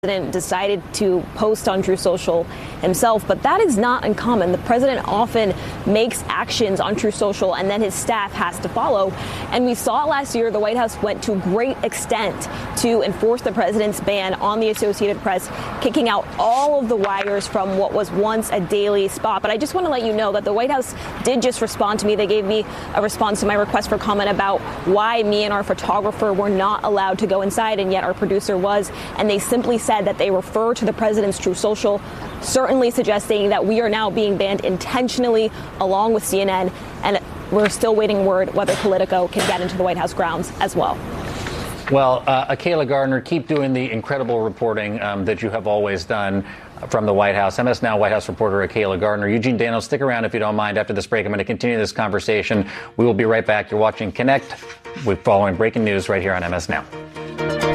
president decided to post on Truth Social himself, but that is not uncommon. The president often makes actions on Truth Social and then his staff has to follow. And we saw last year the White House went to great extent to enforce the president's ban on the Associated Press, kicking out all of the wires from what was once a daily spot. But I just want to let you know that the White House did just respond to me. They gave me a response to my request for comment about why me and our photographer were not allowed to go inside, and yet our producer was. And they simply said that they refer to the president's Truth Social, certainly suggesting that we are now being banned intentionally along with CNN. And we're still waiting word whether Politico can get into the White House grounds as well. Well, Akayla Gardner, keep doing the incredible reporting that you have always done from the White House. MS Now White House reporter Akayla Gardner. Eugene Daniels, stick around if you don't mind. After this break, I'm going to continue this conversation. We will be right back. You're watching Connect. We're following breaking news right here on MS Now.